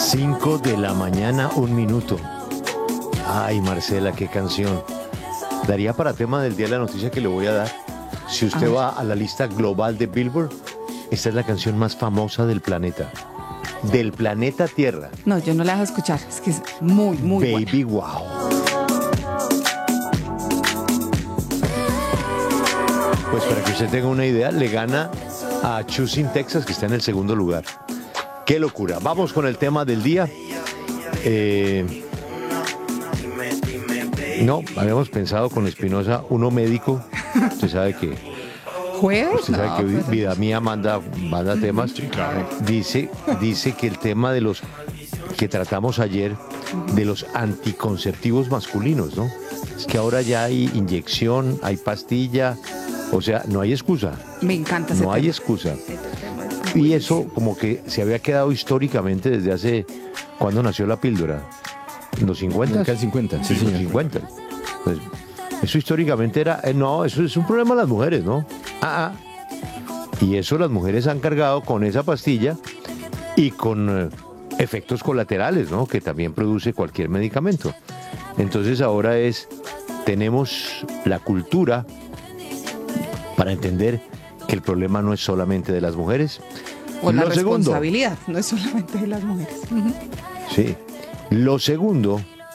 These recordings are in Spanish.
5 de la mañana, 1 minuto. Ay, Marcela, qué canción. Daría para tema del día de la noticia que le voy a dar. Si usted va a la lista global de Billboard, esta es la canción más famosa del planeta. Del planeta Tierra. No, yo no la dejo escuchar. Es que es muy, muy Baby buena. Wow. Pues para que usted tenga una idea, le gana a Choosing Texas, que está en el segundo lugar. ¡Qué locura! Vamos con el tema del día. No, habíamos pensado con Espinosa, uno médico. Usted sabe que... ¿Jueves? Usted sabe que Vida Mía manda temas. Sí, claro. Dice que el tema de los que tratamos ayer, de los anticonceptivos masculinos, ¿no? Es que ahora ya hay inyección, hay pastilla, o sea, no hay excusa. Me encanta ese No hay tema. excusa. Y eso como que se había quedado históricamente desde hace... ¿Cuándo nació la píldora? ¿En los 50? Acá el 50, sí, En los señor. 50. Pues, eso históricamente era... no, eso es un problema de las mujeres, ¿no? Y eso las mujeres han cargado con esa pastilla y con efectos colaterales, ¿no? Que también produce cualquier medicamento. Entonces ahora tenemos la cultura para entender que el problema no es solamente de las mujeres. O la Lo segundo, responsabilidad, no es solamente de las mujeres. sí. Lo segundo,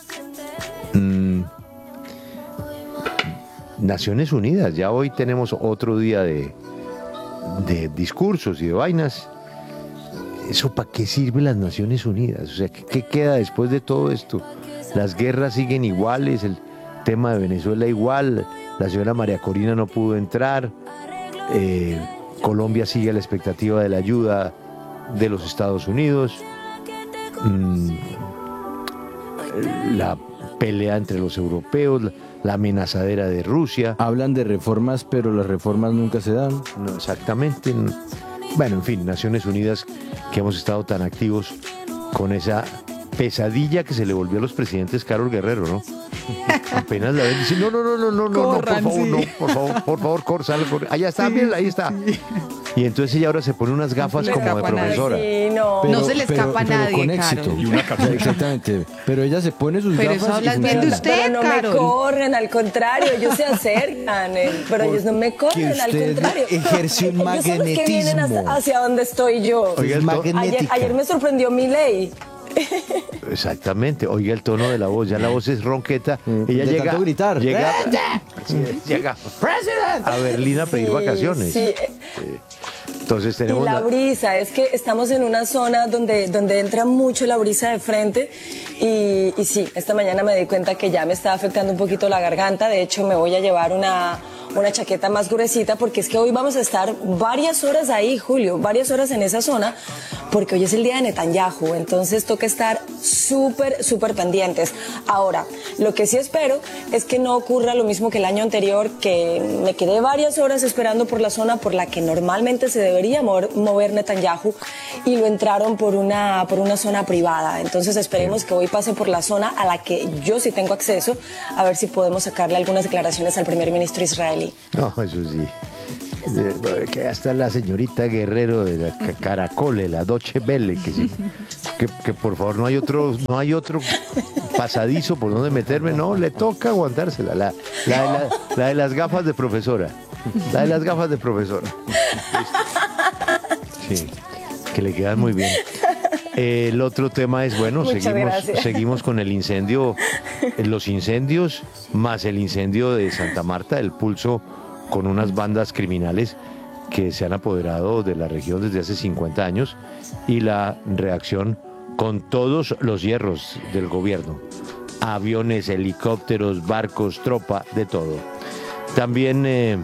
Naciones Unidas. Ya hoy tenemos otro día de discursos y de vainas. ¿Eso para qué sirve las Naciones Unidas? O sea, ¿qué queda después de todo esto? Las guerras siguen iguales, el tema de Venezuela igual, la señora María Corina no pudo entrar, Colombia sigue a la expectativa de la ayuda de los Estados Unidos, la pelea entre los europeos, la amenazadera de Rusia. Hablan de reformas, pero las reformas nunca se dan. No, exactamente. Bueno, en fin, Naciones Unidas, que hemos estado tan activos con esa pesadilla que se le volvió a los presidentes Carlos Guerrero, ¿no? Apenas la ven, dice, no, Corran, por favor, corre. Allá está, bien, ahí está. Y entonces ella ahora se pone unas gafas le como de escapa a nadie. profesora. Sí, no. No se le escapa a nadie, con Carol. éxito. Y una Exactamente. Pero ella se pone sus Pero gafas eso hablas y bien de funciona. usted. Pero no Carol. me corren, al contrario, ellos se acercan, pero ellos no me corren, al usted contrario. ejerce un Ellos son los que vienen magnetismo. hacia donde estoy yo. Oiga, Ayer me sorprendió Milei. Exactamente, oiga el tono de la voz, ya la voz es ronqueta. Ella De llega, tanto gritar. llega a Berlín a pedir vacaciones. Sí. Entonces Y tenemos la brisa, es que estamos en una zona donde entra mucho la brisa de frente y sí, esta mañana me di cuenta que ya me estaba afectando un poquito la garganta. De hecho, me voy a llevar una chaqueta más gruesita porque es que hoy vamos a estar varias horas ahí, Julio, varias horas en esa zona, porque hoy es el día de Netanyahu, entonces toca estar súper pendientes. Ahora, lo que sí espero es que no ocurra lo mismo que el año anterior, que me quedé varias horas esperando por la zona por la que normalmente se debería mover Netanyahu y lo entraron por una zona privada. Entonces esperemos que hoy pase por la zona a la que yo sí tengo acceso, a ver si podemos sacarle algunas declaraciones al primer ministro israelí. No, eso sí. Que hasta la señorita Guerrero de la Caracol, la Deutsche Welle, que por favor no hay otro pasadizo por donde meterme, no, le toca aguantársela, la de las gafas de profesora, sí, que le quedan muy bien. El otro tema es, bueno, seguimos con el incendio, los incendios, más el incendio de Santa Marta, el pulso con unas bandas criminales que se han apoderado de la región desde hace 50 años y la reacción con todos los hierros del gobierno, aviones, helicópteros, barcos, tropa, de todo. También,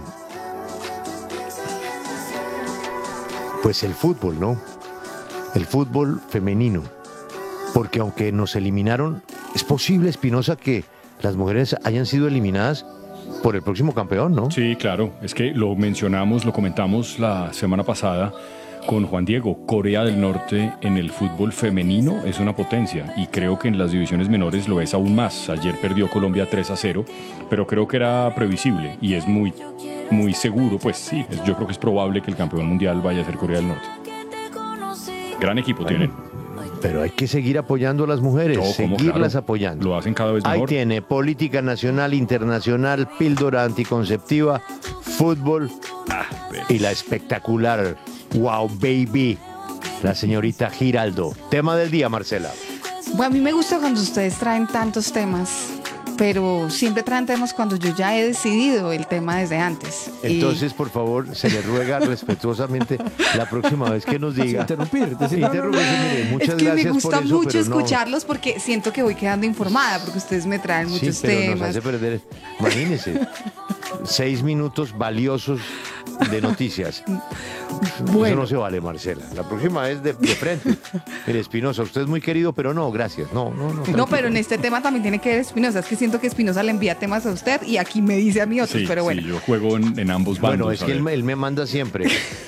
pues el fútbol, ¿no? El fútbol femenino, porque aunque nos eliminaron, es posible, Espinosa, que las mujeres hayan sido eliminadas por el próximo campeón, ¿no? Sí, claro, es que lo mencionamos, lo comentamos la semana pasada con Juan Diego. Corea del Norte en el fútbol femenino es una potencia y creo que en las divisiones menores lo es aún más. Ayer perdió Colombia 3-0, pero creo que era previsible y es muy seguro, pues sí, yo creo que es probable que el campeón mundial vaya a ser Corea del Norte. Gran equipo tienen. Pero hay que seguir apoyando a las mujeres, No, ¿cómo? seguirlas Claro. apoyando. Lo hacen cada vez Ahí mejor. tiene política nacional, internacional, píldora anticonceptiva, fútbol y la espectacular Wow Baby, la señorita Giraldo. Tema del día, Marcela. Bueno, a mí me gusta cuando ustedes traen tantos temas, pero siempre traen temas cuando yo ya he decidido el tema desde antes. Y- Entonces, por favor, se le ruega respetuosamente la próxima vez que nos diga. Interrumpir, decir, Interrúmpese, mire, muchas es que gracias me gusta por eso, mucho pero no. escucharlos porque siento que voy quedando informada, porque ustedes me traen Sí, muchos pero nos temas. hace perder. Imagínese, 6 minutos valiosos de noticias. Eso Bueno. no se vale, Marcela. La próxima es de frente. Mire, Espinosa, usted es muy querido, pero no, gracias. No. No, pero en este tema también tiene que ver Espinosa. Es que siento que Espinosa le envía temas a usted y aquí me dice a mí otros, Sí, pero bueno. sí, yo juego en ambos bandos. Bueno, es a que ver. él me manda siempre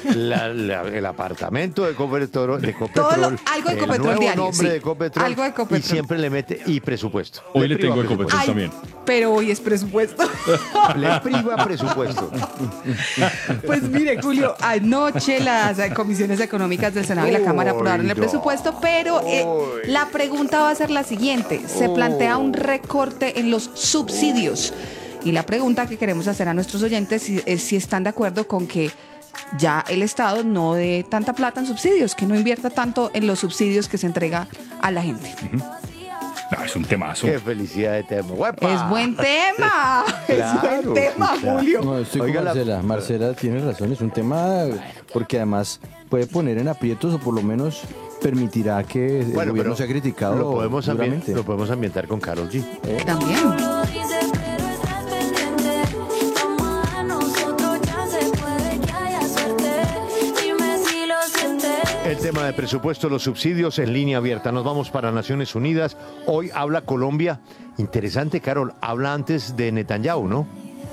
el apartamento de Ecopetrol, Todo algo de el Ecopetrol nuevo diario, nombre sí. de Ecopetrol, Algo de Ecopetrol. y siempre le mete y presupuesto. Hoy le priva tengo Ecopetrol. Ay, también. pero hoy es presupuesto. Le priva presupuesto. Pues mire, Julio, anoche las comisiones económicas del Senado y la Cámara aprobaron el no. presupuesto, pero la pregunta va a ser la siguiente. Se plantea un recorte en los subsidios. Y la pregunta que queremos hacer a nuestros oyentes es si están de acuerdo con que ya el Estado no dé tanta plata en subsidios, que no invierta tanto en los subsidios que se entrega a la gente. No, es un temazo. Qué felicidad de tema. ¡Guapa! Es buen tema, es Claro, buen tema, claro. Julio. No, estoy Oiga, con la- Marcela. Marcela tiene razón, es un tema porque además puede poner en aprietos o por lo menos permitirá que el Bueno, gobierno pero sea criticado lo podemos, duramente. lo podemos ambientar con Karol G. También. Dices, pero estás pendiente. Vamos a nosotros, ya se puede que haya suerte. Dime si lo sientes. El tema de presupuesto, los subsidios en línea abierta. Nos vamos para Naciones Unidas. Hoy habla Colombia. Interesante, Carol. Habla antes de Netanyahu, ¿no?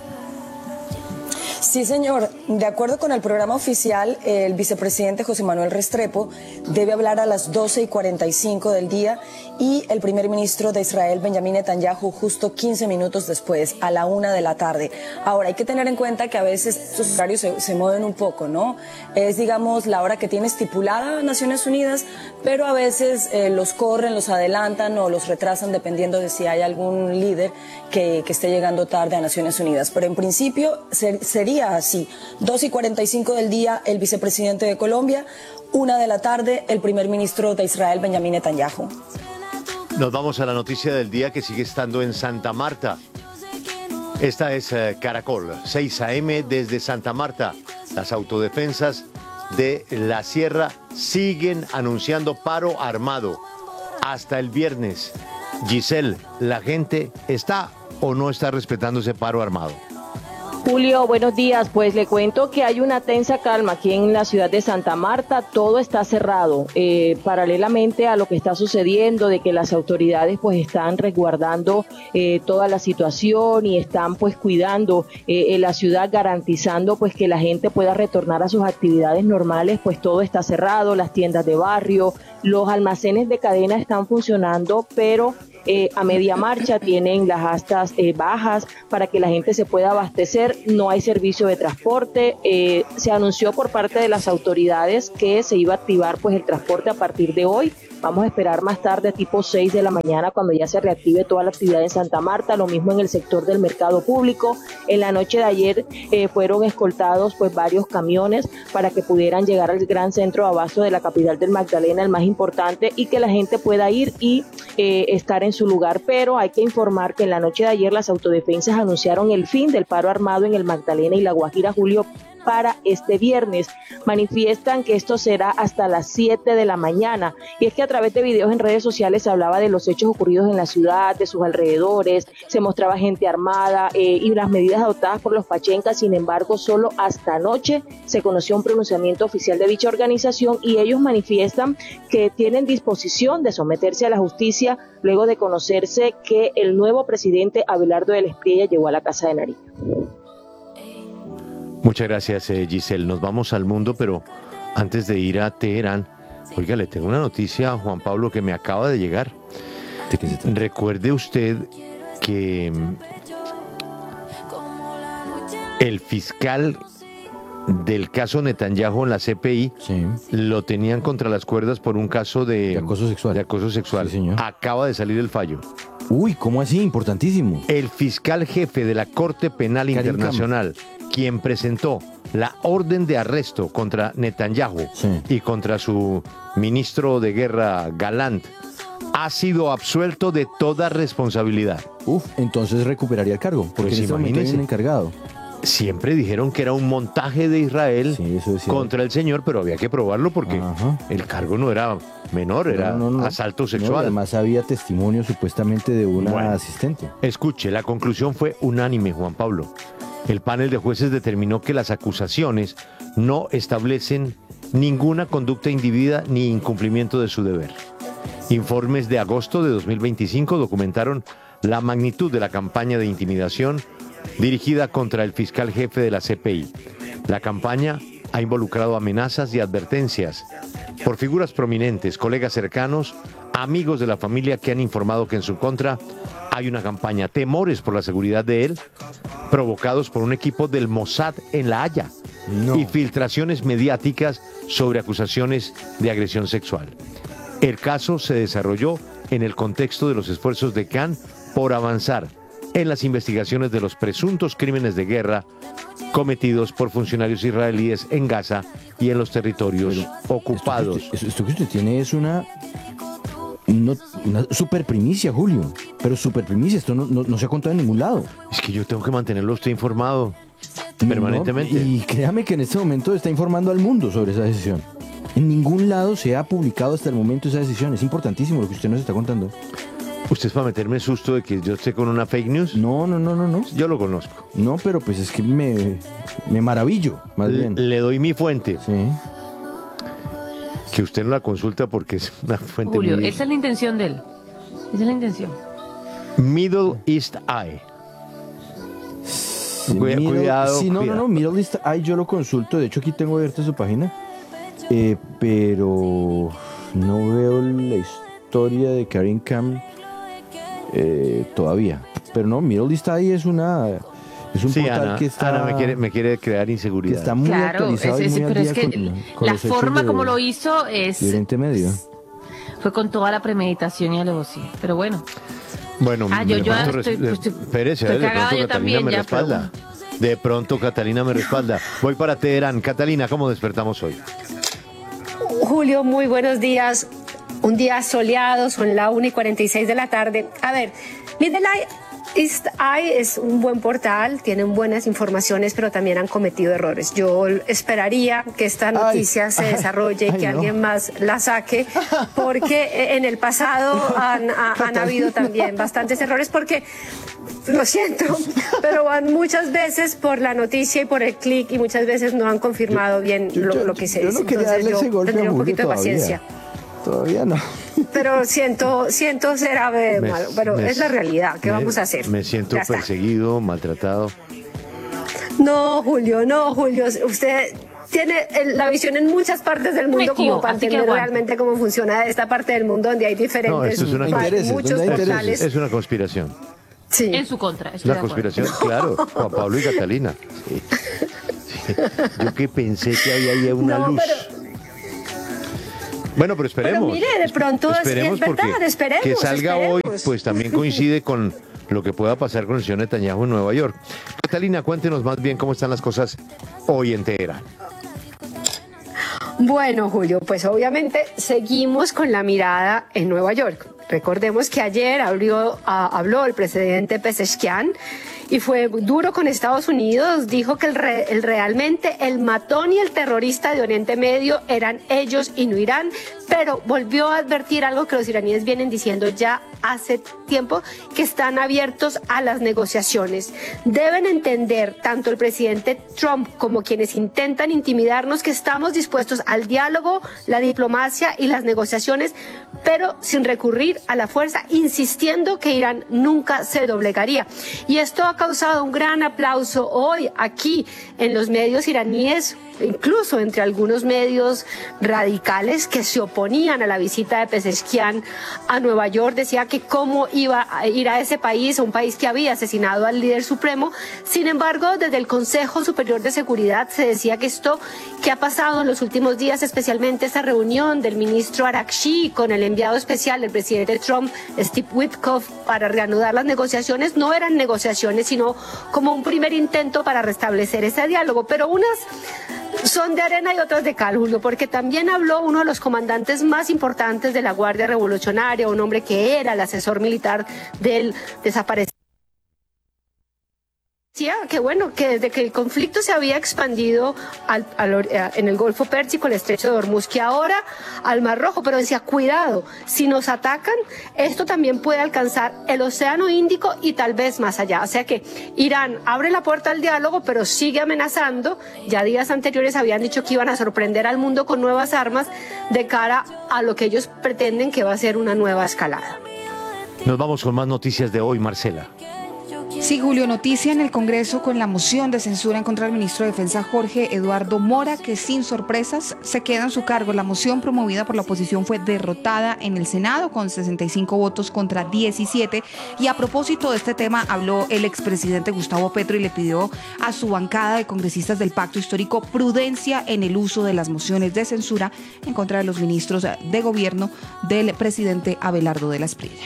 Sí, señor. De acuerdo con el programa oficial, el vicepresidente José Manuel Restrepo debe hablar a las 12:45 del día y el primer ministro de Israel, Benjamín Netanyahu, justo 15 minutos después, a la 1 de la tarde. Ahora, hay que tener en cuenta que a veces sus horarios se mueven un poco, ¿no? Es, digamos, la hora que tiene estipulada Naciones Unidas, pero a veces los corren, los adelantan o los retrasan dependiendo de si hay algún líder que esté llegando tarde a Naciones Unidas. Pero en principio sería así: 2:45 del día el vicepresidente de Colombia, 1 de la tarde el primer ministro de Israel, Benjamín Netanyahu. Nos vamos a la noticia del día que sigue estando en Santa Marta. Esta es Caracol, 6 a.m. desde Santa Marta. Las autodefensas de la Sierra siguen anunciando paro armado hasta el viernes. Giselle, ¿la gente está o no está respetando ese paro armado? Julio, buenos días. Pues le cuento que hay una tensa calma aquí en la ciudad de Santa Marta. Todo está cerrado, paralelamente a lo que está sucediendo, de que las autoridades pues están resguardando toda la situación y están pues cuidando la ciudad, garantizando pues que la gente pueda retornar a sus actividades normales. Pues todo está cerrado, las tiendas de barrio, los almacenes de cadena están funcionando, pero a media marcha, tienen las astas bajas para que la gente se pueda abastecer. No hay servicio de transporte. Se anunció por parte de las autoridades que se iba a activar pues el transporte a partir de hoy. Vamos a esperar más tarde, tipo 6 de la mañana, cuando ya se reactive toda la actividad en Santa Marta. Lo mismo en el sector del mercado público. En la noche de ayer fueron escoltados pues varios camiones para que pudieran llegar al gran centro de abasto de la capital del Magdalena, el más importante, y que la gente pueda ir y estar en su lugar. Pero hay que informar que en la noche de ayer las autodefensas anunciaron el fin del paro armado en el Magdalena y La Guajira, Julio, para este viernes. Manifiestan que esto será hasta las 7 de la mañana. Y es que a través de videos en redes sociales se hablaba de los hechos ocurridos en la ciudad, de sus alrededores, se mostraba gente armada y las medidas adoptadas por los pachencas. Sin embargo, solo hasta anoche se conoció un pronunciamiento oficial de dicha organización y ellos manifiestan que tienen disposición de someterse a la justicia luego de conocerse que el nuevo presidente Abelardo del Espriella llegó a la Casa de Nariño. Muchas gracias, Giselle. Nos vamos al mundo, pero antes de ir a Teherán, oiga, le tengo una noticia a Juan Pablo que me acaba de llegar. ¿De qué se trata? Recuerde usted que el fiscal del caso Netanyahu en la CPI, Sí. lo tenían contra las cuerdas por un caso De acoso sexual. de acoso sexual. Sí, señor. Acaba de salir el fallo. Uy, ¿cómo así? Importantísimo. El fiscal jefe de la Corte Penal Karim Internacional, quien presentó la orden de arresto contra Netanyahu Sí. y contra su ministro de guerra Galant, ha sido absuelto de toda responsabilidad. Uf, entonces recuperaría el cargo, porque Pues en este momento hay imagínese. un encargado. Siempre dijeron que era un montaje de Israel Sí, eso decía. contra el señor, pero había que probarlo porque Ajá. el cargo no era menor, era No. asalto No, sexual. además había testimonio supuestamente de una Bueno. asistente. Escuche, la conclusión fue unánime, Juan Pablo. El panel de jueces determinó que las acusaciones no establecen ninguna conducta indebida ni incumplimiento de su deber. Informes de agosto de 2025 documentaron la magnitud de la campaña de intimidación dirigida contra el fiscal jefe de la CPI. La campaña ha involucrado amenazas y advertencias por figuras prominentes, colegas cercanos, amigos de la familia que han informado que en su contra hay una campaña, temores por la seguridad de él, provocados por un equipo del Mossad en La Haya No. y filtraciones mediáticas sobre acusaciones de agresión sexual. El caso se desarrolló en el contexto de los esfuerzos de Khan por avanzar en las investigaciones de los presuntos crímenes de guerra cometidos por funcionarios israelíes en Gaza y en los territorios ocupados. Esto que usted tiene es una super primicia, Julio. Pero super primicia, esto no se ha contado en ningún lado. Es que yo tengo que mantenerlo a usted informado permanentemente. No, y créame que en este momento está informando al mundo sobre esa decisión. En ningún lado se ha publicado hasta el momento esa decisión. Es importantísimo lo que usted nos está contando. ¿Usted es para meterme susto de que yo esté con una fake news? No. Yo lo conozco. No, pero pues es que me maravillo, más bien. Le doy mi fuente, Sí. que usted no la consulta porque es una fuente Julio, muy... esa es la intención de él. Esa es la intención. Middle East Eye. Cuidado, Sí, cuidado. no, Middle East Eye yo lo consulto. De hecho, aquí tengo abierta su página. Pero no veo la historia de Karim Khan todavía. Pero no, Middle East Eye es un Sí, portal Ana, que está, Ana me quiere crear que inseguridad. está muy Claro, actualizado y muy al pero día es que con la los hechos forma de- como lo hizo de Oriente Medio. fue con toda la premeditación y alevosía. Pero bueno, Bueno, yo de pronto espérese, a ver, de cagada pronto yo Catalina también me ya, respalda. De pronto Catalina me respalda. Voy para Teherán. Catalina, ¿cómo despertamos hoy? Julio, muy buenos días. Un día soleado, son la 1:46 de la tarde. A ver, Middle East Eye es un buen portal, tienen buenas informaciones, pero también han cometido errores. Yo esperaría que esta noticia se desarrolle y que no. alguien más la saque, porque en el pasado han habido también bastantes errores, porque lo siento, pero van muchas veces por la noticia y por el clic y muchas veces no han confirmado bien lo que se yo dice. no quería Entonces darle ese golpe tendría a un Julio poquito de todavía. paciencia. Todavía no. Pero siento ser ave malo, pero es la realidad. ¿Qué vamos a hacer? Me siento Ya está. perseguido, maltratado. No, Julio. Usted tiene la visión en muchas partes del mundo Tío, como para así que entender aguante. realmente cómo funciona esta parte del mundo donde hay diferentes, No, esto es una hay intereses, muchos donde hay portales. Es una conspiración. Sí. en su contra. Es Estoy una de acuerdo. conspiración, claro. Juan Pablo y Catalina. Sí. Sí. Yo que pensé que había una No, luz. Bueno, pero esperemos. mire, de pronto es verdad, porque esperemos, que salga esperemos. hoy, pues también coincide con lo que pueda pasar con el señor Netanyahu en Nueva York. Catalina, cuéntenos más bien cómo están las cosas hoy en Teherán. Bueno, Julio, pues obviamente seguimos con la mirada en Nueva York. Recordemos que ayer habló el presidente Pezeshkian y fue duro con Estados Unidos. Dijo que realmente el matón y el terrorista de Oriente Medio eran ellos y no Irán, pero volvió a advertir algo que los iraníes vienen diciendo ya hace tiempo, que están abiertos a las negociaciones. Deben entender tanto el presidente Trump como quienes intentan intimidarnos que estamos dispuestos al diálogo, la diplomacia y las negociaciones, pero sin recurrir a la fuerza, insistiendo que Irán nunca se doblegaría. Y esto ha causado un gran aplauso hoy aquí en los medios iraníes. incluso entre algunos medios radicales que se oponían a la visita de Pezeshkian a Nueva York. Decía que cómo iba a ir a ese país, a un país que había asesinado al líder supremo. Sin embargo, desde el Consejo Superior de Seguridad se decía que esto que ha pasado en los últimos días, especialmente esa reunión del ministro Arakshi con el enviado especial del presidente Trump, Steve Witkoff, para reanudar las negociaciones, no eran negociaciones, sino como un primer intento para restablecer ese diálogo. Pero unas son de arena y otras de cal, Julio, porque también habló uno de los comandantes más importantes de la Guardia Revolucionaria, un hombre que era el asesor militar del desaparecido. Que bueno, que desde que el conflicto se había expandido en el Golfo Pérsico, el Estrecho de Hormuz, que ahora al Mar Rojo, pero decía, cuidado, si nos atacan, esto también puede alcanzar el Océano Índico y tal vez más allá. O sea que Irán abre la puerta al diálogo, pero sigue amenazando. Ya días anteriores habían dicho que iban a sorprender al mundo con nuevas armas de cara a lo que ellos pretenden que va a ser una nueva escalada. Nos vamos con más noticias de hoy, Marcela. Sí, Julio, noticia en el Congreso con la moción de censura en contra del ministro de Defensa Jorge Eduardo Mora, que sin sorpresas se queda en su cargo. La moción promovida por la oposición fue derrotada en el Senado con 65 votos contra 17. Y a propósito de este tema habló el expresidente Gustavo Petro y le pidió a su bancada de congresistas del Pacto Histórico prudencia en el uso de las mociones de censura en contra de los ministros de gobierno del presidente Abelardo de la Espriella.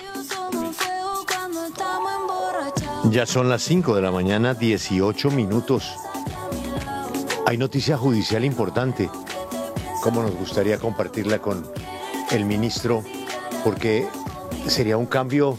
Ya son las 5 de la mañana, 18 minutos. Hay noticia judicial importante. ¿Cómo nos gustaría compartirla con el ministro? Porque sería un cambio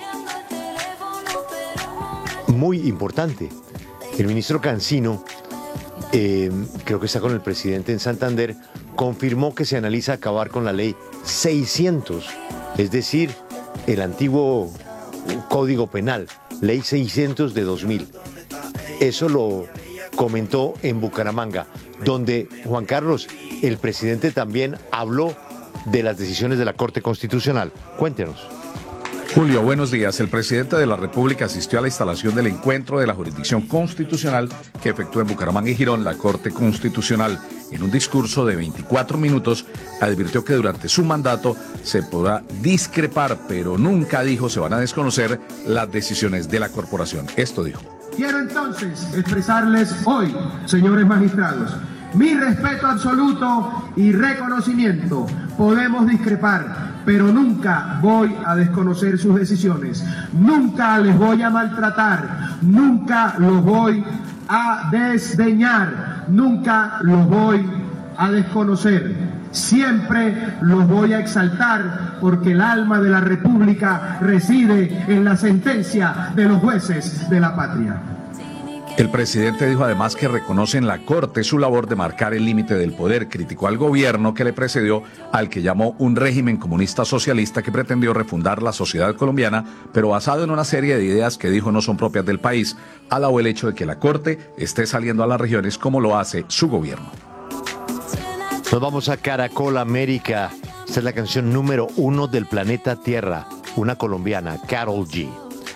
muy importante. El ministro Cancino, creo que está con el presidente en Santander, confirmó que se analiza acabar con la ley 600, es decir, el antiguo Código Penal, ley 600 de 2000. Eso lo comentó en Bucaramanga, donde, Juan Carlos, el presidente también habló de las decisiones de la Corte Constitucional. Cuéntenos. Julio, buenos días. El presidente de la República asistió a la instalación del encuentro de la jurisdicción constitucional que efectuó en Bucaramanga y Girón la Corte Constitucional. En un discurso de 24 minutos, advirtió que durante su mandato se podrá discrepar, pero nunca dijo se van a desconocer las decisiones de la corporación. Esto dijo. Quiero entonces expresarles hoy, señores magistrados, mi respeto absoluto y reconocimiento. Podemos discrepar, pero nunca voy a desconocer sus decisiones. Nunca les voy a maltratar, nunca los voy a desdeñar, nunca los voy a desconocer. Siempre los voy a exaltar porque el alma de la República reside en la sentencia de los jueces de la patria. El presidente dijo además que reconoce en la Corte su labor de marcar el límite del poder. Criticó al gobierno que le precedió, al que llamó un régimen comunista socialista que pretendió refundar la sociedad colombiana, pero basado en una serie de ideas que dijo no son propias del país. Alabó el hecho de que la Corte esté saliendo a las regiones como lo hace su gobierno. Nos vamos a Caracol América. Esta es la canción número 1 del planeta Tierra, una colombiana, Karol G.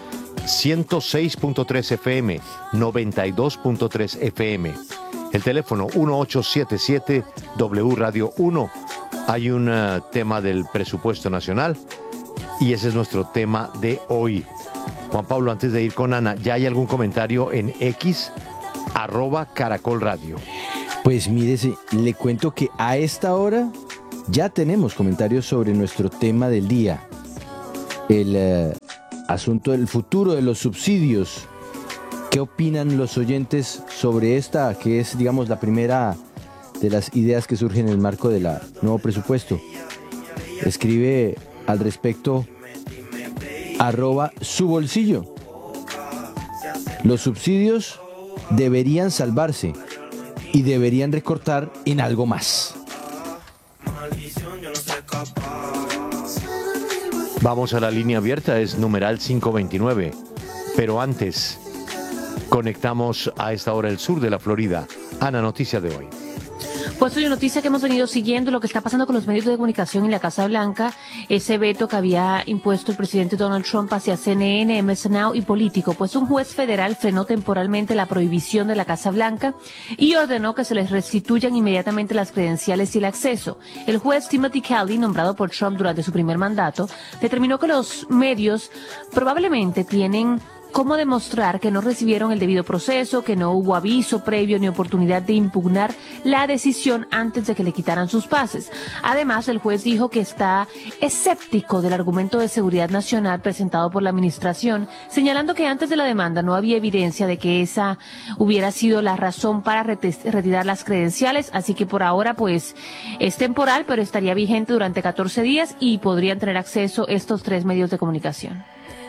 106.3 FM, 92.3 FM. El teléfono 1877 W Radio 1. Hay un tema del presupuesto nacional y ese es nuestro tema de hoy. Juan Pablo, antes de ir con Ana, ¿ya hay algún comentario en X, @Caracol Radio? Pues mírese, le cuento que a esta hora ya tenemos comentarios sobre nuestro tema del día. El asunto del futuro de los subsidios. ¿Qué opinan los oyentes sobre esta, que es, digamos, la primera de las ideas que surgen en el marco del nuevo presupuesto? Escribe al respecto @subolsillo. Los subsidios deberían salvarse y deberían recortar en algo más. Vamos a la línea abierta, es numeral 529. Pero antes, conectamos a esta hora el sur de la Florida. Ana, noticia de hoy. Pues hoy noticia que hemos venido siguiendo lo que está pasando con los medios de comunicación en la Casa Blanca, ese veto que había impuesto el presidente Donald Trump hacia CNN, MS Now y Político. Pues un juez federal frenó temporalmente la prohibición de la Casa Blanca y ordenó que se les restituyan inmediatamente las credenciales y el acceso. El juez Timothy Kelly, nombrado por Trump durante su primer mandato, determinó que los medios probablemente tienen cómo demostrar que no recibieron el debido proceso, que no hubo aviso previo ni oportunidad de impugnar la decisión antes de que le quitaran sus pases. Además, el juez dijo que está escéptico del argumento de seguridad nacional presentado por la administración, señalando que antes de la demanda no había evidencia de que esa hubiera sido la razón para retirar las credenciales, así que por ahora pues es temporal, pero estaría vigente durante 14 días y podrían tener acceso estos 3 medios de comunicación.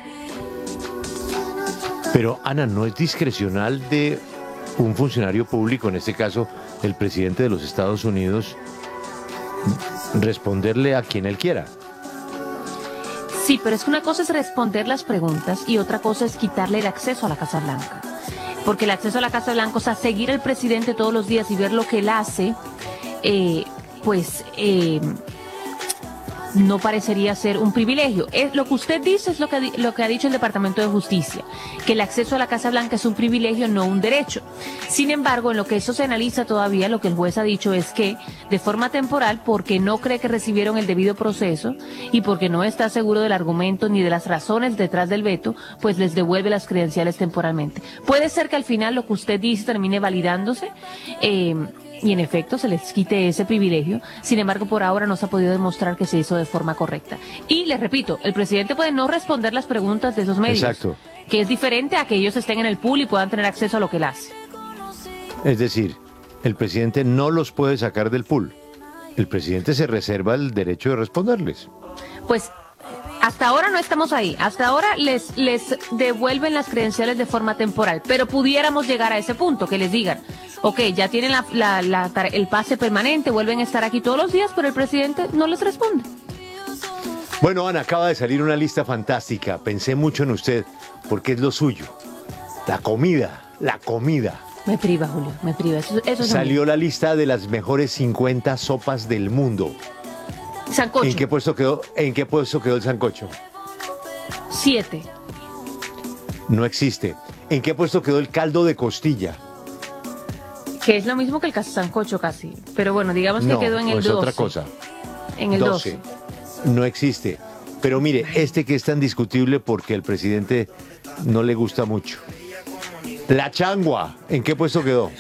Pero, Ana, ¿no es discrecional de un funcionario público, en este caso el presidente de los Estados Unidos, responderle a quien él quiera? Sí, pero es que una cosa es responder las preguntas y otra cosa es quitarle el acceso a la Casa Blanca. Porque el acceso a la Casa Blanca, o sea, seguir al presidente todos los días y ver lo que él hace, no parecería ser un privilegio. Lo que usted dice es lo que ha dicho el Departamento de Justicia, que el acceso a la Casa Blanca es un privilegio, no un derecho. Sin embargo, en lo que eso se analiza todavía, lo que el juez ha dicho es que de forma temporal, porque no cree que recibieron el debido proceso y porque no está seguro del argumento ni de las razones detrás del veto, pues les devuelve las credenciales temporalmente. Puede ser que al final lo que usted dice termine validándose, y en efecto se les quite ese privilegio. Sin embargo, por ahora no se ha podido demostrar que se hizo de forma correcta. Y les repito, el presidente puede no responder las preguntas de esos medios. Exacto. Que es diferente a que ellos estén en el pool y puedan tener acceso a lo que él hace. Es decir, el presidente no los puede sacar del pool. El presidente se reserva el derecho de responderles. Pues hasta ahora no estamos ahí. Hasta ahora les devuelven las credenciales de forma temporal. Pero pudiéramos llegar a ese punto, que les digan, ok, ya tienen el pase permanente, vuelven a estar aquí todos los días, pero el presidente no les responde. Bueno, Ana, acaba de salir una lista fantástica. Pensé mucho en usted, porque es lo suyo. La comida. Me priva, Julio, me priva. Eso es Salió la lista de las mejores 50 sopas del mundo. Sancocho. ¿En qué puesto quedó el sancocho? 7. No existe. ¿En qué puesto quedó el caldo de costilla? Que es lo mismo que el sancocho casi. Pero bueno, digamos que quedó en el 12. No, es otra cosa. En el 12. No existe. Pero mire, este que es tan discutible porque al presidente no le gusta mucho. La changua, ¿en qué puesto quedó?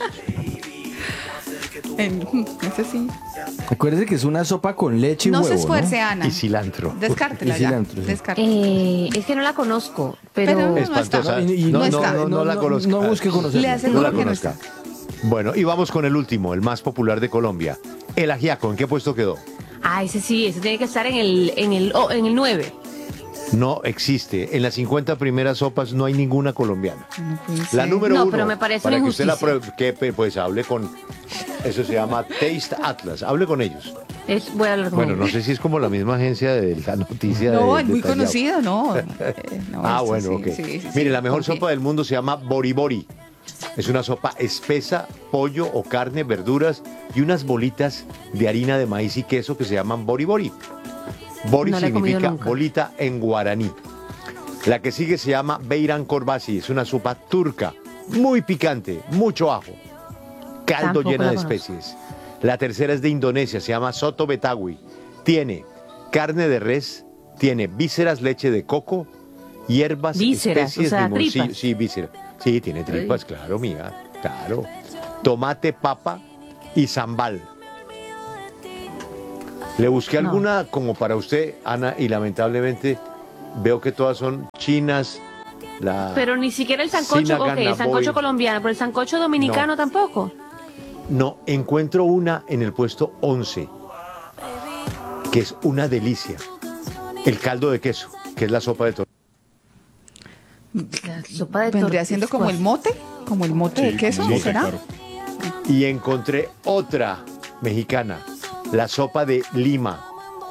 Ese sí. Acuérdese que es una sopa con leche y huevo, No se esfuerce, ¿no? Ana. Y cilantro. Descártela Y cilantro, ya. sí. Es que no la conozco, pero no Espantosa. está. No la conozco. No busque conocerla. Le aseguro No la que no conozca. está. Bueno, y vamos con el último, el más popular de Colombia. El ajiaco, ¿en qué puesto quedó? ese sí, ese tiene que estar en el 9. No existe. En las 50 primeras sopas no hay ninguna colombiana. No puede ser. La número No, 1. pero me parece para una que usted la injusticia. pruebe, pues hable con... Eso se llama Taste Atlas. Hable con ellos. Voy a hablar con Bueno, él. no sé si es como la misma agencia de la noticia. No, de es muy Callao. conocido, no. Bueno, sí, ok. sí, Mire, la mejor confíe. sopa del mundo se llama Bori. Es una sopa espesa, pollo o carne, verduras y unas bolitas de harina de maíz y queso que se llaman Bori. Bori No la he comido significa nunca. bolita en guaraní. La que sigue se llama Beiran Korbasi, es una sopa turca, muy picante, mucho ajo, caldo Tampoco llena la de conozco. especies. La tercera es de Indonesia, se llama Soto Betawi. Tiene carne de res, tiene vísceras, leche de coco, hierbas, Vísceras, especies, o sea, limoncillo. tripas. Sí, vísceras. Sí, tiene tripas, claro, mía, claro. Tomate, papa y zambal. Le busqué No. alguna como para usted, Ana, y lamentablemente veo que todas son chinas. Pero ni siquiera el sancocho, Sinagan el sancocho Naboy. colombiano, pero el sancocho dominicano No. tampoco. No, encuentro una en el puesto 11, que es una delicia. El caldo de queso, que es la sopa de tortilla. La sopa de Vendría tortillas. siendo como el mote de queso, sí, ¿será? claro. Y encontré otra mexicana, la sopa de lima.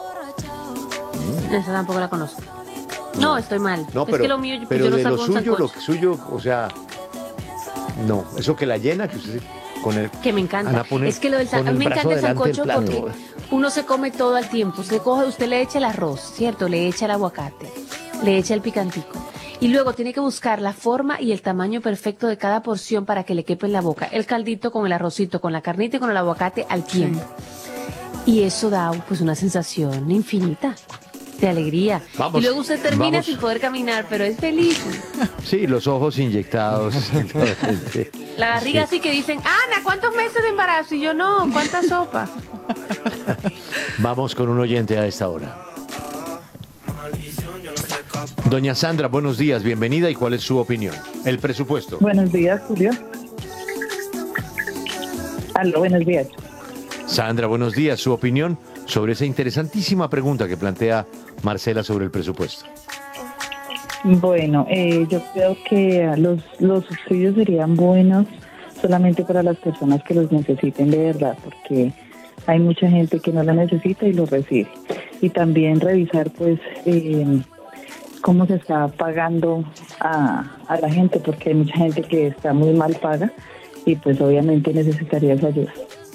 Esa tampoco la conozco. No, estoy mal. No, es pero, que lo mío, pues pero yo no de lo salgo un suyo, sancocho. o sea, no, eso que la llena, que usted Que me encanta. Ana pone Es que lo del con a mí me brazo encanta el delante del sancocho plato. porque uno se come todo al tiempo. Usted le echa el arroz, ¿cierto? Le echa el aguacate, le echa el picantico. Y luego tiene que buscar la forma y el tamaño perfecto de cada porción para que le quepa en la boca. El caldito con el arrocito, con la carnita y con el aguacate al tiempo. Y eso da pues una sensación infinita de alegría. Vamos, y luego usted termina vamos. sin poder caminar, pero es feliz. Sí, los ojos inyectados. La barriga así que dicen, Ana, ¿cuántos meses de embarazo? Y yo, no, ¿cuánta sopa? Vamos con un oyente a esta hora. Doña Sandra, buenos días, bienvenida. ¿Y cuál es su opinión? El presupuesto. Buenos días, Julio. Aló, buenos días. Sandra, buenos días. Su opinión sobre esa interesantísima pregunta que plantea Marcela sobre el presupuesto. Bueno, yo creo que los subsidios serían buenos solamente para las personas que los necesiten de verdad, porque hay mucha gente que no la necesita y lo recibe. Y también revisar, pues, cómo se está pagando a la gente, porque hay mucha gente que está muy mal paga y pues obviamente necesitaría esa ayuda.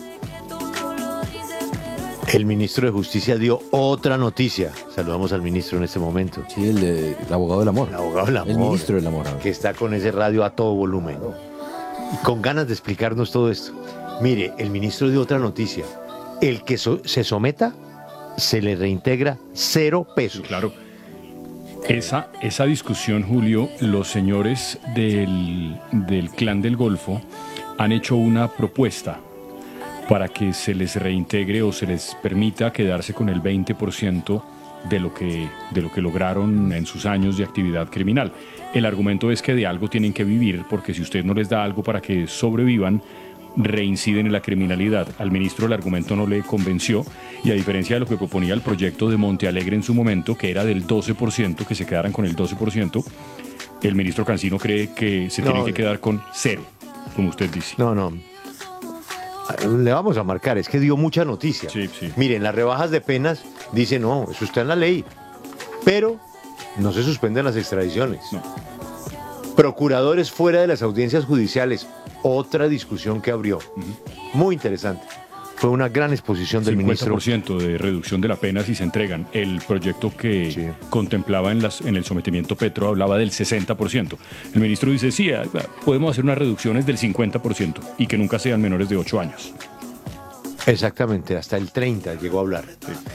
El ministro de Justicia dio otra noticia. Saludamos al ministro en este momento. Sí, el abogado del amor. El abogado del amor. El ministro del amor. Que está con ese radio a todo volumen. Y con ganas de explicarnos todo esto. Mire, el ministro dio otra noticia. El que se someta, se le reintegra 0 pesos. Claro. Esa discusión, Julio, los señores del Clan del Golfo han hecho una propuesta para que se les reintegre o se les permita quedarse con el 20% de lo que lograron en sus años de actividad criminal. El argumento es que de algo tienen que vivir, porque si usted no les da algo para que sobrevivan, reinciden en la criminalidad. Al ministro el argumento no le convenció, y a diferencia de lo que proponía el proyecto de Montealegre en su momento, que era del 12%, que se quedaran con el 12%, el ministro Cancino cree que se tienen que quedar con 0, como usted dice. No. Le vamos a marcar, es que dio mucha noticia. Sí. Miren, las rebajas de penas, dice no, eso está en la ley, pero no se suspenden las extradiciones. No. Procuradores fuera de las audiencias judiciales, otra discusión que abrió. Muy interesante. Fue una gran exposición del ministro. 50% de reducción de la pena si se entregan. El proyecto que contemplaba en el sometimiento Petro hablaba del 60%. El ministro dice, sí, podemos hacer unas reducciones del 50% y que nunca sean menores de 8 años. Exactamente, hasta el 30 llegó a hablar.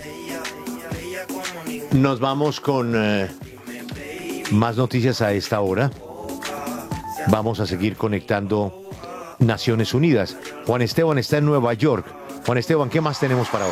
Nos vamos con más noticias a esta hora. Vamos a seguir conectando Naciones Unidas. Juan Esteban está en Nueva York. Juan Esteban, ¿qué más tenemos para hoy?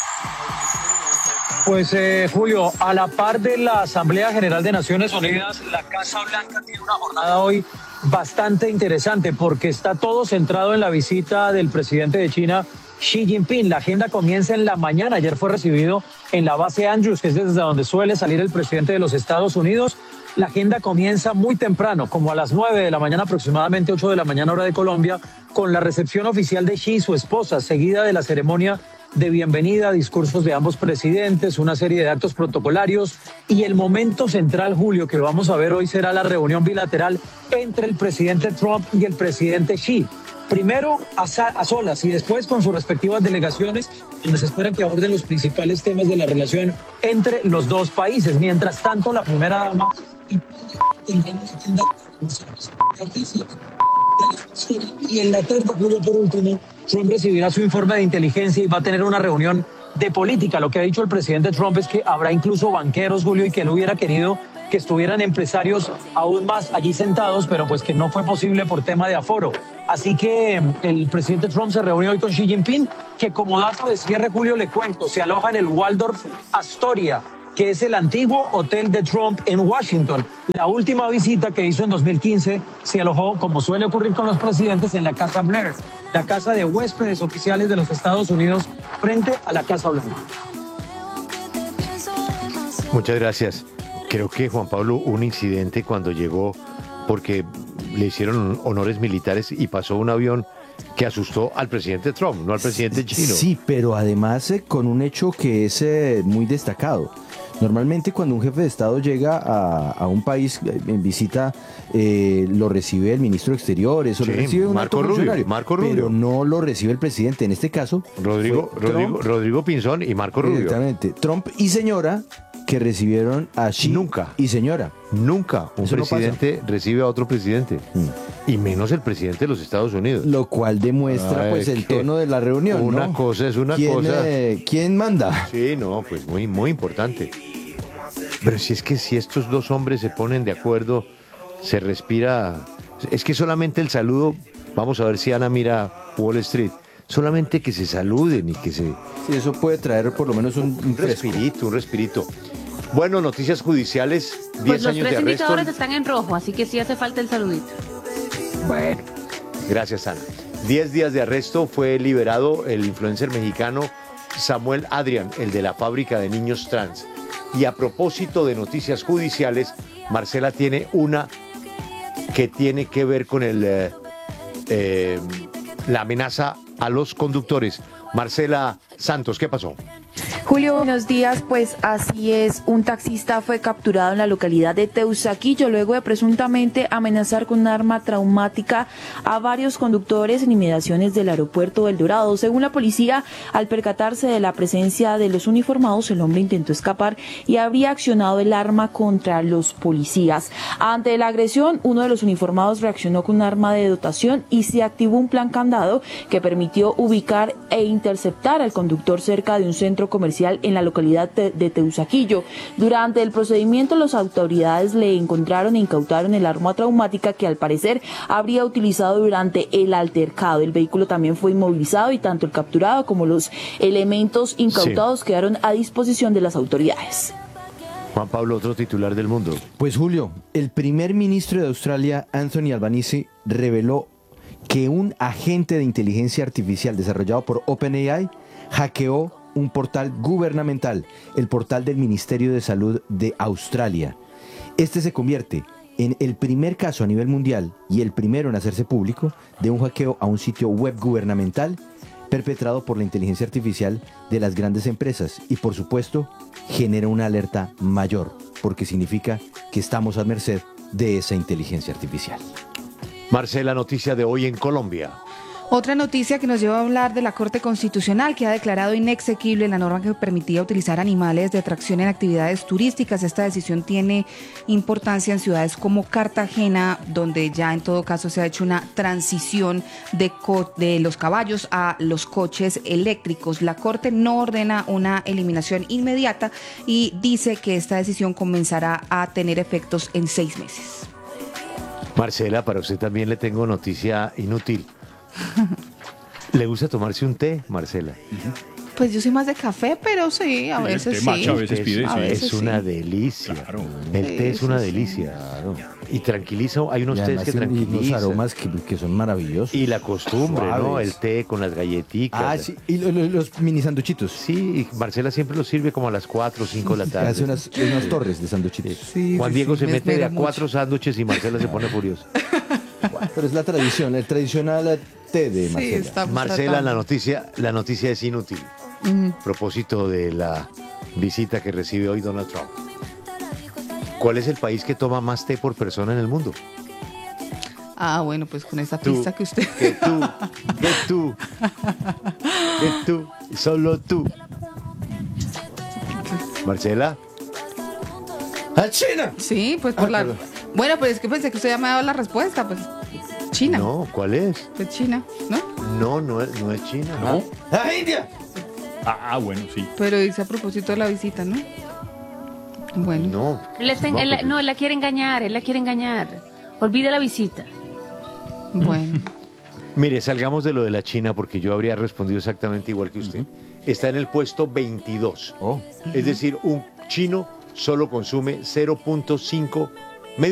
Pues Julio, a la par de la Asamblea General de Naciones Unidas, la Casa Blanca tiene una jornada hoy bastante interesante porque está todo centrado en la visita del presidente de China, Xi Jinping. La agenda comienza en la mañana. Ayer fue recibido en la base Andrews, que es desde donde suele salir el presidente de los Estados Unidos. La agenda comienza muy temprano, como a las 9 de la mañana, aproximadamente 8 de la mañana hora de Colombia, con la recepción oficial de Xi y su esposa, seguida de la ceremonia de bienvenida, discursos de ambos presidentes, una serie de actos protocolarios, y el momento central, Julio, que vamos a ver hoy será la reunión bilateral entre el presidente Trump y el presidente Xi. Primero a solas y después con sus respectivas delegaciones, donde se espera que aborden los principales temas de la relación entre los dos países. Mientras tanto, la primera dama y en la tarde, Julio, por último, Trump recibirá su informe de inteligencia y va a tener una reunión de política. Lo que ha dicho el presidente Trump es que habrá incluso banqueros, Julio, y que él hubiera querido que estuvieran empresarios aún más allí sentados, pero pues que no fue posible por tema de aforo. Así que el presidente Trump se reunió hoy con Xi Jinping, que como dato de cierre, Julio, le cuento, se aloja en el Waldorf Astoria, que es el antiguo hotel de Trump en Washington. La última visita que hizo en 2015 se alojó, como suele ocurrir con los presidentes, en la Casa Blair, la casa de huéspedes oficiales de los Estados Unidos frente a la Casa Blanca. Muchas gracias. Creo que Juan Pablo, un incidente cuando llegó, porque le hicieron honores militares y pasó un avión que asustó al presidente Trump, no al presidente chino. Sí, pero además con un hecho que es muy destacado. Normalmente cuando un jefe de Estado llega a un país en visita, lo recibe el ministro de Exteriores o Sí, lo recibe un alto funcionario, Marco Rubio. pero no lo recibe el presidente. En este caso, Rodrigo Pinzón y Marco Rubio. Exactamente. Trump y señora que recibieron a Xi y señora. Nunca un Eso no presidente recibe a otro presidente. Y menos el presidente de los Estados Unidos. Lo cual demuestra pues el tono de la reunión. Una ¿no? cosa es una ¿Quién, cosa. ¿Quién manda? Sí, no, pues muy importante. Pero si es que si estos dos hombres se ponen de acuerdo, se respira. Es que solamente el saludo, vamos a ver si Ana mira Wall Street, solamente que se saluden y que se. Sí, eso puede traer por lo menos un respirito. Bueno, noticias judiciales, 10 Pues los años de tres arresto. indicadores están en rojo, así que sí hace falta el saludito. Bueno, gracias Ana. 10 días de arresto, fue liberado el influencer mexicano Samuel Adrián, el de la fábrica de niños trans. Y a propósito de noticias judiciales, Marcela tiene una que tiene que ver con la amenaza a los conductores. Marcela Santos, ¿qué pasó? Julio, buenos días. Pues así es, un taxista fue capturado en la localidad de Teusaquillo luego de presuntamente amenazar con un arma traumática a varios conductores en inmediaciones del aeropuerto del Dorado. Según la policía, al percatarse de la presencia de los uniformados, el hombre intentó escapar y habría accionado el arma contra los policías. Ante la agresión, uno de los uniformados reaccionó con un arma de dotación y se activó un plan candado que permitió ubicar e interceptar al conductor cerca de un centro comercial en la localidad de Teusaquillo. Durante el procedimiento, las autoridades le encontraron e incautaron el arma traumática que al parecer habría utilizado durante el altercado. El vehículo también fue inmovilizado y tanto el capturado como los elementos incautados quedaron a disposición de las autoridades. Juan Pablo, otro titular del mundo. Pues Julio, el primer ministro de Australia, Anthony Albanese, reveló que un agente de inteligencia artificial desarrollado por OpenAI hackeó un portal gubernamental, el portal del Ministerio de Salud de Australia. Este se convierte en el primer caso a nivel mundial y el primero en hacerse público de un hackeo a un sitio web gubernamental perpetrado por la inteligencia artificial de las grandes empresas y, por supuesto, genera una alerta mayor, porque significa que estamos a merced de esa inteligencia artificial. Marcela, noticia de hoy en Colombia. Otra noticia que nos lleva a hablar de la Corte Constitucional, que ha declarado inexequible la norma que permitía utilizar animales de atracción en actividades turísticas. Esta decisión tiene importancia en ciudades como Cartagena, donde ya en todo caso se ha hecho una transición de los caballos a los coches eléctricos. La Corte no ordena una eliminación inmediata y dice que esta decisión comenzará a tener efectos en 6 meses. Marcela, para usted también le tengo noticia inútil. ¿Le gusta tomarse un té, Marcela? Pues yo soy más de café, pero sí, a veces sí. Matcha a veces pide, sí. Es una delicia. Claro. El té es una delicia. Claro. Y tranquiliza, hay unos tés que tranquilizan. Unos aromas que son maravillosos. Y la costumbre, Suaves. ¿no? El té con las galletitas. Ah, sí. Y los mini sanduchitos. Sí, y Marcela siempre los sirve como a las 4 o 5 de la tarde. Hace unas torres de sanduchitos. Sí, Juan Diego se me mete de esmera a 4 sándwiches y Marcela se pone furiosa. Pero es la tradición, el tradicional té de Marcela. Sí, estamos Marcela, tratando. la noticia es inútil. A propósito de la visita que recibe hoy Donald Trump. ¿Cuál es el país que toma más té por persona en el mundo? Ah, bueno, pues con esa pista que usted... Que tú, solo tú. Marcela. ¡A China! Sí, pues por la... Bueno, pues es que pensé que usted ya me ha dado la respuesta, pues China. No, ¿cuál es? Pues China, ¿no? No es China. ¿No? ¡A India! Bueno, sí. Pero dice a propósito de la visita, ¿no? Bueno. No. Él la quiere engañar, Olvide la visita. Bueno. Mire, salgamos de lo de la China porque yo habría respondido exactamente igual que usted. Está en el puesto 22. Es decir, un chino solo consume 0.5